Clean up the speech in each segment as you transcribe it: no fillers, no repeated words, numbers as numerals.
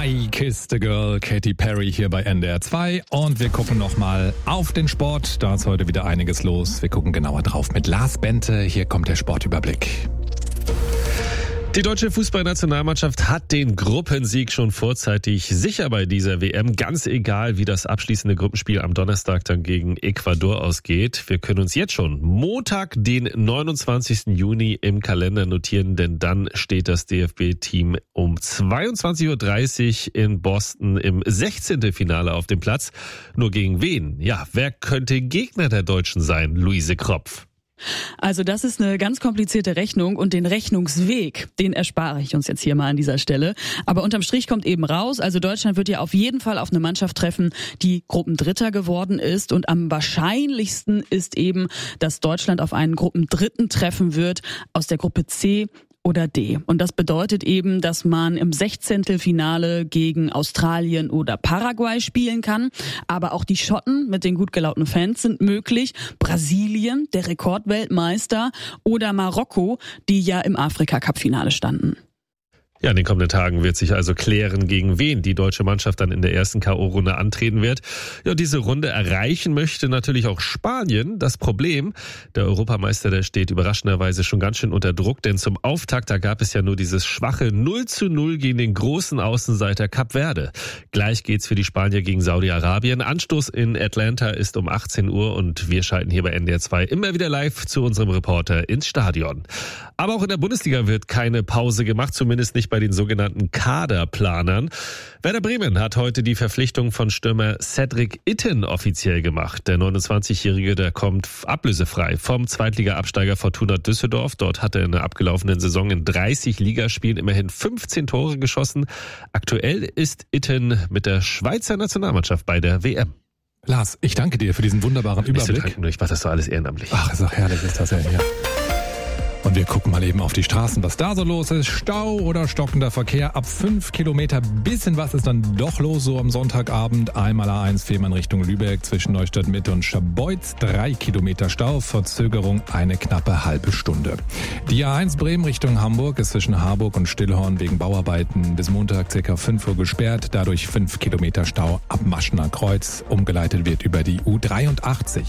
I Kissed a Girl, Katy Perry hier bei NDR 2 und wir gucken nochmal auf den Sport. Da ist heute wieder einiges los. Wir gucken genauer drauf mit Lars Bente. Hier kommt der Sportüberblick. Die deutsche Fußballnationalmannschaft hat den Gruppensieg schon vorzeitig sicher bei dieser WM. Ganz egal, wie das abschließende Gruppenspiel am Donnerstag dann gegen Ecuador ausgeht. Wir können uns jetzt schon Montag, den 29. Juni im Kalender notieren, denn dann steht das DFB-Team um 22.30 Uhr in Boston im 16. Finale auf dem Platz. Nur gegen wen? Ja, wer könnte Gegner der Deutschen sein? Luise Kropf. Also das ist eine ganz komplizierte Rechnung und den Rechnungsweg, den erspare ich uns jetzt hier mal an dieser Stelle. Aber unterm Strich kommt eben raus, also Deutschland wird ja auf jeden Fall auf eine Mannschaft treffen, die Gruppendritter geworden ist und am wahrscheinlichsten ist eben, dass Deutschland auf einen Gruppendritten treffen wird aus der Gruppe C oder D. Und das bedeutet eben, dass man im 16. Finale gegen Australien oder Paraguay spielen kann. Aber auch die Schotten mit den gut gelaunten Fans sind möglich. Brasilien, der Rekordweltmeister, oder Marokko, die ja im Afrika-Cup-Finale standen. Ja, in den kommenden Tagen wird sich also klären, gegen wen die deutsche Mannschaft dann in der ersten K.O.-Runde antreten wird. Ja, diese Runde erreichen möchte natürlich auch Spanien. Das Problem, der Europameister, der steht überraschenderweise schon ganz schön unter Druck, denn zum Auftakt, da gab es ja nur dieses schwache 0:0 gegen den großen Außenseiter Kap Verde. Gleich geht's für die Spanier gegen Saudi-Arabien. Anstoß in Atlanta ist um 18 Uhr und wir schalten hier bei NDR 2 immer wieder live zu unserem Reporter ins Stadion. Aber auch in der Bundesliga wird keine Pause gemacht, zumindest nicht bei den sogenannten Kaderplanern. Werder Bremen hat heute die Verpflichtung von Stürmer Cedric Itten offiziell gemacht. Der 29-Jährige, der kommt ablösefrei vom Zweitliga-Absteiger Fortuna Düsseldorf. Dort hat er in der abgelaufenen Saison in 30 Ligaspielen immerhin 15 Tore geschossen. Aktuell ist Itten mit der Schweizer Nationalmannschaft bei der WM. Lars, ich danke dir für diesen wunderbaren Überblick. Ich mache das so alles ehrenamtlich. Ach, ist doch herrlich, ist das ja hier. Und wir gucken mal eben auf die Straßen, was da so los ist. Stau oder stockender Verkehr ab 5 Kilometer. Bisschen was ist dann doch los so am Sonntagabend. Einmal A1 Fehmarn Richtung Lübeck zwischen Neustadt Mitte und Scharbeutz. 3 Kilometer Stau, Verzögerung eine knappe halbe Stunde. Die A1 Bremen Richtung Hamburg ist zwischen Harburg und Stillhorn wegen Bauarbeiten bis Montag ca. 5 Uhr gesperrt. Dadurch 5 Kilometer Stau ab Maschener Kreuz. Umgeleitet wird über die U83.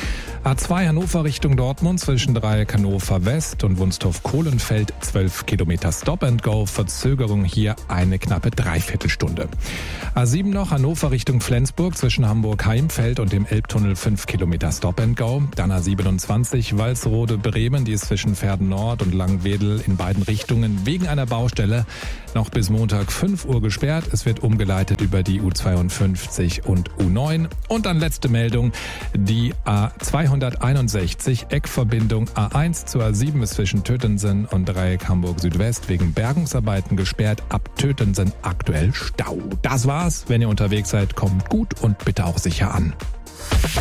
A2 Hannover Richtung Dortmund zwischen Dreieck Hannover West und Wunstorf-Kohlenfeld 12 Kilometer Stop and Go. Verzögerung hier eine knappe Dreiviertelstunde. A7 noch Hannover Richtung Flensburg zwischen Hamburg-Heimfeld und dem Elbtunnel 5 Kilometer Stop and Go. Dann A27 Walsrode Bremen, die ist zwischen Verden Nord und Langwedel in beiden Richtungen wegen einer Baustelle noch bis Montag 5 Uhr gesperrt. Es wird umgeleitet über die U52 und U9. Und dann letzte Meldung, die A261 Eckverbindung A1 zur A7 ist zwischen Tötensen und Dreieck Hamburg Südwest wegen Bergungsarbeiten gesperrt. Ab Tötensen aktuell Stau. Das war's. Wenn ihr unterwegs seid, kommt gut und bitte auch sicher an.